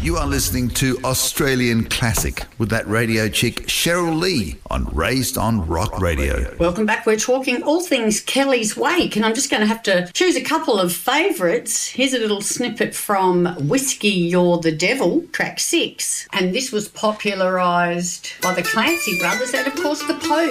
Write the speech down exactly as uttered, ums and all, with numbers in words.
You are listening to Australian Classic with that radio chick Cheryl Lee on Raised on Rock Radio. Welcome back. We're talking all things Kelly's Wake, and I'm just going to have to choose a couple of favourites. Here's a little snippet from Whiskey You're the Devil, track six, and this was popularised by the Clancy Brothers and, of course, the Pogues.